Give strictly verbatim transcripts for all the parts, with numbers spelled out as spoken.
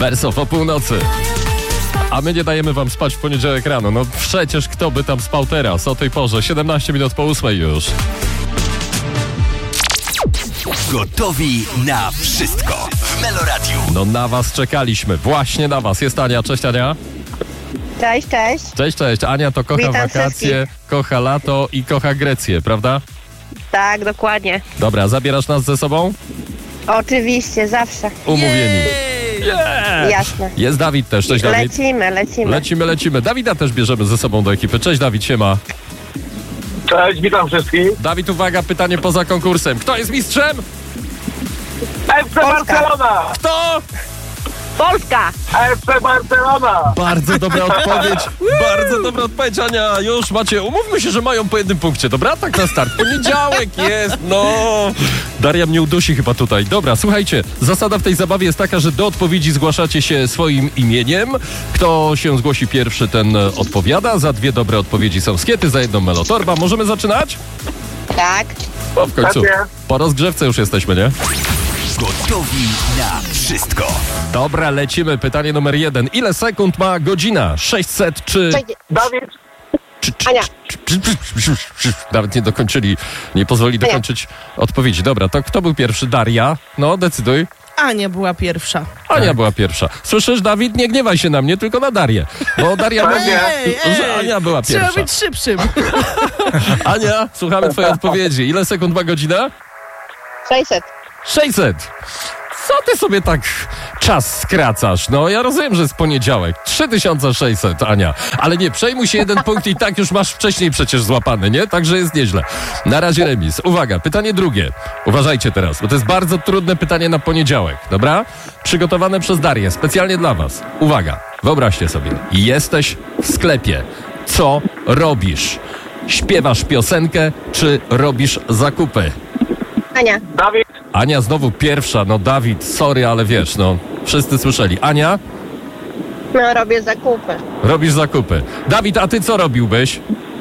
Wersow o północy. A my nie dajemy wam spać w poniedziałek rano. No przecież kto by tam spał teraz o tej porze? siedemnaście minut po ósmej już. Gotowi na wszystko w Meloradiu. No na was czekaliśmy. Właśnie na was. Jest Ania. Cześć Ania. Cześć, cześć. Cześć, cześć. Ania to kocha Witam wakacje, wszystkich. kocha lato i kocha Grecję, prawda? Tak, dokładnie. Dobra, zabierasz nas ze sobą? Oczywiście, zawsze. Umówieni. Yeah! Jasne. Jest Dawid też. Cześć Dawid. Lecimy, lecimy. Lecimy, lecimy. Dawida też bierzemy ze sobą do ekipy. Cześć Dawid, siema. Cześć, witam wszystkich. Dawid, uwaga, pytanie poza konkursem. Kto jest mistrzem? F C Barcelona! Kto? Polska! F C Barcelona! Bardzo dobra odpowiedź. Bardzo dobra odpowiedź, Ania. Już macie, umówmy się, że mają po jednym punkcie, dobra? Tak na start. Poniedziałek jest, no. Daria mnie udusi chyba tutaj. Dobra, słuchajcie, zasada w tej zabawie jest taka, że do odpowiedzi zgłaszacie się swoim imieniem. Kto się zgłosi pierwszy, ten odpowiada. Za dwie dobre odpowiedzi są skiety, za jedną melotorba. Możemy zaczynać? Tak. O, w końcu. Pewnie. Po rozgrzewce już jesteśmy, nie? Gotowi na wszystko. Dobra, lecimy. Pytanie numer jeden. Ile sekund ma godzina? sześćset czy... Czekaj, Dawid, czy, czy, Ania. czy, czy, czy, czy, Nawet nie dokończyli, nie pozwoli Ania. dokończyć odpowiedzi. Dobra, to kto był pierwszy? Daria? No, decyduj. Ania była pierwsza. Ania była pierwsza. Słyszysz, Dawid? Nie gniewaj się na mnie, tylko na Darię. Bo Daria mówi, Ej, że ej, Ania była Trzeba pierwsza. być szybszym. Ania, słuchamy twojej odpowiedzi. Ile sekund ma godzina? sześćset. sześćset. Co ty sobie tak czas skracasz? No, ja rozumiem, że jest poniedziałek. trzy tysiące sześćset, Ania. Ale nie, przejmuj się jeden punkt i tak już masz wcześniej przecież złapany, nie? Także jest nieźle. Na razie remis. Uwaga, pytanie drugie. Uważajcie teraz, bo to jest bardzo trudne pytanie na poniedziałek, dobra? Przygotowane przez Darię, specjalnie dla was. Uwaga, wyobraźcie sobie. Jesteś w sklepie. Co robisz? Śpiewasz piosenkę, czy robisz zakupy? Ania. Dawid, Ania znowu pierwsza, no Dawid, sorry, ale wiesz, no, wszyscy słyszeli. Ania, No, robię zakupy. robisz zakupy. Dawid, a ty co robiłbyś?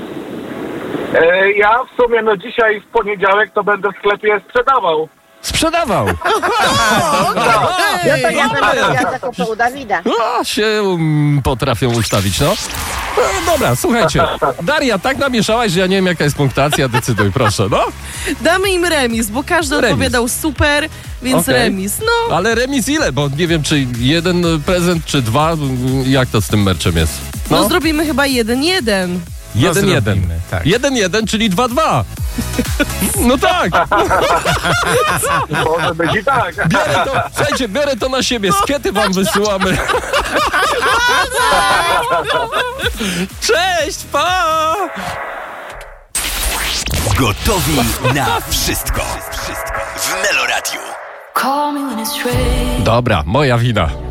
e, ja w sumie no dzisiaj w poniedziałek to będę w sklepie sprzedawał. Sprzedawał. Ja to ja będę robiła zakupy u Dawida. A, się um, potrafią ustawić, no. no. Dobra, słuchajcie. Daria, tak namieszałaś, że ja nie wiem, jaka jest punktacja. Decyduj, proszę, no. Damy im remis, bo każdy Remis. odpowiadał super, więc Okej. remis. No, Ale remis ile? Bo nie wiem, czy jeden prezent, czy dwa. Jak to z tym merczem jest? no. zrobimy chyba jeden jeden. Jeden, No, jeden. zrobimy, tak. Jeden, jeden, czyli dwa, dwa. No tak. Może być i tak. Biorę to, słuchajcie, biorę to na siebie. Skiety wam wysyłamy. Cześć, pa! Gotowi na wszystko. Wszystko w Meloradiu. Dobra, moja wina.